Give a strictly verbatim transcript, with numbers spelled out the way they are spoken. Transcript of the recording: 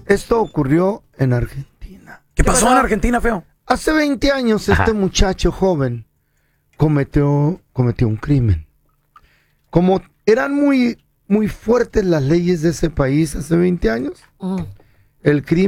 Esto ocurrió en Argentina. ¿Qué pasó en Argentina, feo? Hace veinte años Ajá. este muchacho joven cometió, cometió un crimen. Como eran muy, muy fuertes las leyes de ese país hace veinte años, Mm. el crimen